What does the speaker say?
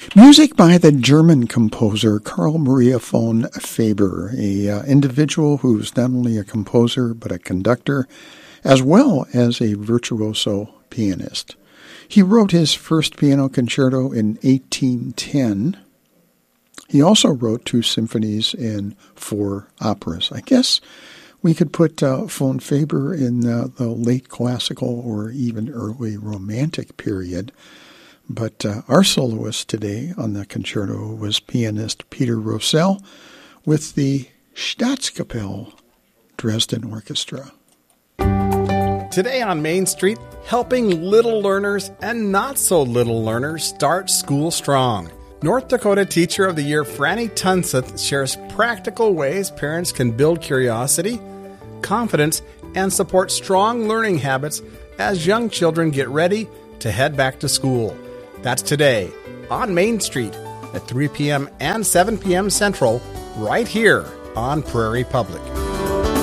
Music by the German composer Carl Maria von Faber, a individual who's not only a composer but a conductor, as well as a virtuoso pianist. He wrote his first piano concerto in 1810. He also wrote 2 symphonies and 4 operas. I guess we could put von Faber in the late classical or even early romantic period. But our soloist today on the concerto was pianist Peter Rosell with the Staatskapelle Dresden Orchestra. Today on Main Street, helping little learners and not so little learners start school strong. North Dakota Teacher of the Year Franny Tunseth shares practical ways parents can build curiosity, confidence, and support strong learning habits as young children get ready to head back to school. That's today on Main Street at 3 p.m. and 7 p.m. Central, right here on Prairie Public.